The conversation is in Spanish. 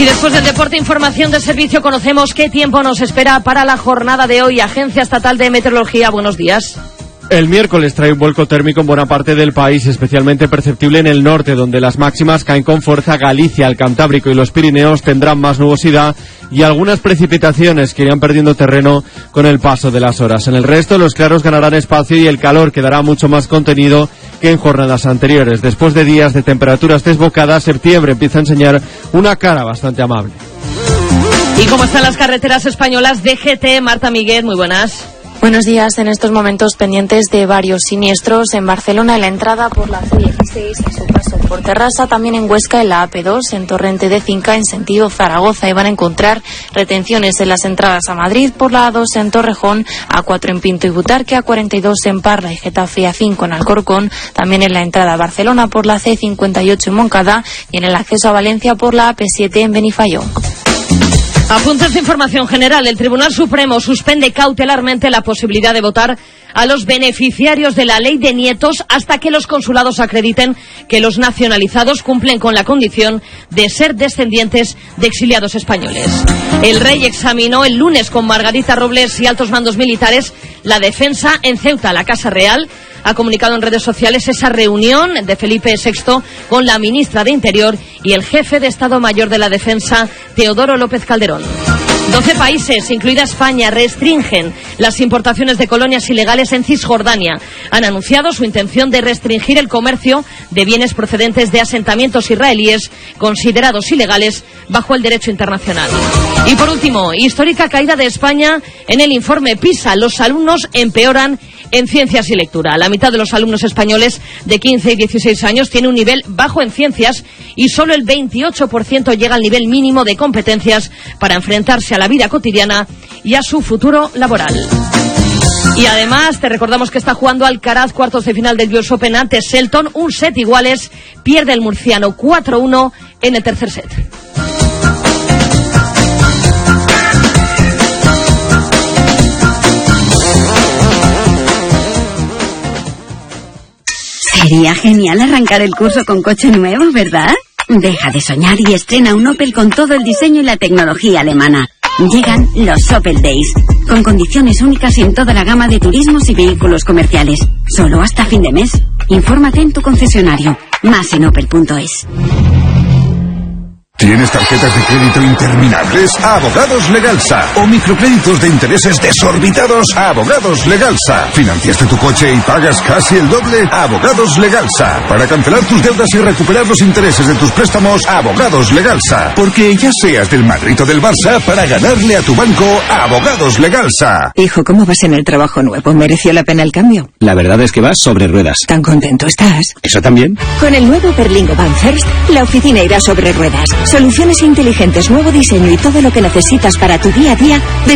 Y después del deporte, información de servicio, conocemos qué tiempo nos espera para la jornada de hoy. Agencia Estatal de Meteorología, buenos días. El miércoles trae un vuelco térmico en buena parte del país, especialmente perceptible en el norte, donde las máximas caen con fuerza. Galicia, el Cantábrico y los Pirineos tendrán más nubosidad y algunas precipitaciones que irán perdiendo terreno con el paso de las horas. En el resto, los claros ganarán espacio y el calor quedará mucho más contenido que en jornadas anteriores. Después de días de temperaturas desbocadas, septiembre empieza a enseñar una cara bastante amable. ¿Y cómo están las carreteras españolas? DGT, Marta Miguel, muy buenas. Buenos días. En estos momentos pendientes de varios siniestros en Barcelona, en la entrada por la C16 en su paso por Terrassa, también en Huesca en la AP2, en Torrente de Cinca en sentido Zaragoza, y van a encontrar retenciones en las entradas a Madrid por la A2 en Torrejón, A4 en Pinto y Butarque, A42 en Parla y Getafe, A5 en Alcorcón, también en la entrada a Barcelona por la C58 en Moncada y en el acceso a Valencia por la AP7 en Benifayó. Apuntes de información general. El Tribunal Supremo suspende cautelarmente la posibilidad de votar a los beneficiarios de la ley de nietos hasta que los consulados acrediten que los nacionalizados cumplen con la condición de ser descendientes de exiliados españoles. El rey examinó el lunes con Margarita Robles y altos mandos militares la defensa en Ceuta. La Casa Real ha comunicado en redes sociales esa reunión de Felipe VI con la ministra de Interior y el jefe de Estado Mayor de la Defensa, Teodoro López Calderón. 12 países, incluida España, restringen las importaciones de colonias ilegales en Cisjordania. Han anunciado su intención de restringir el comercio de bienes procedentes de asentamientos israelíes considerados ilegales bajo el derecho internacional. Y por último, histórica caída de España en el informe PISA. Los alumnos empeoran en ciencias y lectura. La mitad de los alumnos españoles de 15 y 16 años tiene un nivel bajo en ciencias y solo el 28% llega al nivel mínimo de competencias para enfrentarse a la vida cotidiana y a su futuro laboral. Y además te recordamos que está jugando Alcaraz, cuartos de final del US Open ante Shelton, un set iguales, pierde el murciano 4-1 en el tercer set. Sería genial arrancar el curso con coche nuevo, ¿verdad? Deja de soñar y estrena un Opel con todo el diseño y la tecnología alemana. Llegan los Opel Days, con condiciones únicas en toda la gama de turismos y vehículos comerciales. Solo hasta fin de mes. Infórmate en tu concesionario. Más en opel.es. ¿Tienes tarjetas de crédito interminables? Abogados Legalsa. ¿O microcréditos de intereses desorbitados? Abogados Legalsa. ¿Financiaste tu coche y pagas casi el doble? Abogados Legalsa. Para cancelar tus deudas y recuperar los intereses de tus préstamos, Abogados Legalsa. Porque ya seas del Madrid o del Barça, para ganarle a tu banco, Abogados Legalsa. Hijo, ¿cómo vas en el trabajo nuevo? ¿Mereció la pena el cambio? La verdad es que vas sobre ruedas. ¿Tan contento estás? ¿Eso también? Con el nuevo Berlingo Van First, la oficina irá sobre ruedas. Soluciones inteligentes, nuevo diseño y todo lo que necesitas para tu día a día.